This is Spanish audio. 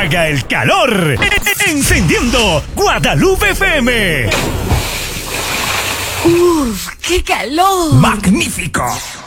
apaga el calor. Encendiendo Guadalupe FM. ¡Uf! ¡Qué calor! ¡Magnífico!